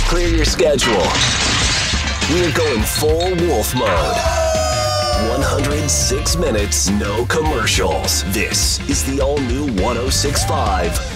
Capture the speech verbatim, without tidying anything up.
Clear your schedule. We're going full wolf mode. one hundred six minutes, no commercials. This is the all-new one oh six point five